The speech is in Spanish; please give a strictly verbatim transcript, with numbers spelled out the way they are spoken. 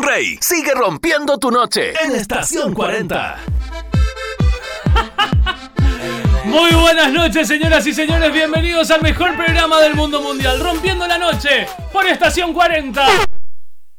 Rey sigue rompiendo tu noche en Estación cuarenta. Muy buenas noches, señoras y señores. Bienvenidos al mejor programa del mundo mundial, Rompiendo la Noche por Estación cuarenta.